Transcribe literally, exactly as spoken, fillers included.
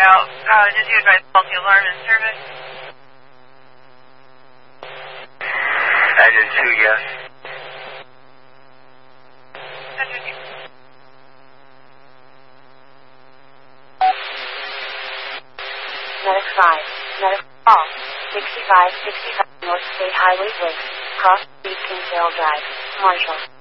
out. Uh, did you advise faulty alarm in service? Engine two, yes. Engine two. Medic five. Medic call. sixty-five sixty-five North State Highway West. Cross Street Kinsale Drive. Marshall.